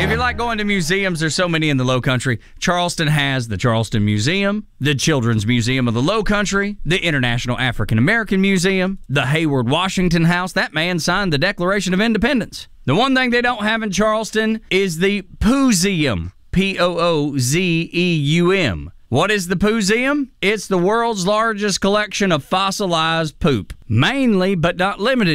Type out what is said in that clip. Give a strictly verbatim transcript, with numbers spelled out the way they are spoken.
If you like going to museums, there's so many in the Low Country. Charleston has the Charleston Museum, the Children's Museum of the Low Country, the International African American Museum, the Hayward Washington House. That man signed the Declaration of Independence. The one thing they don't have in Charleston is the Pooseum. P O O Z E U M. What is the Pooseum? It's the world's largest collection of fossilized poop. Mainly, but not limited